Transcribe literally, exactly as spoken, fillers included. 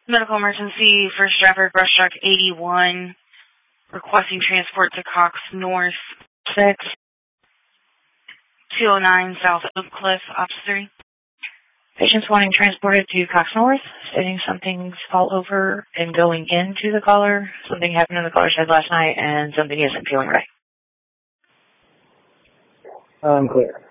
Medical emergency, first driver, brush truck eighty-one, requesting transport to Cox North six, two oh nine South Oak Cliff, Ops three. Patients wanting transported to Cox North, stating something's fall over and going into the collar, something happened in the collar shed last night, and something isn't feeling right. I'm clear.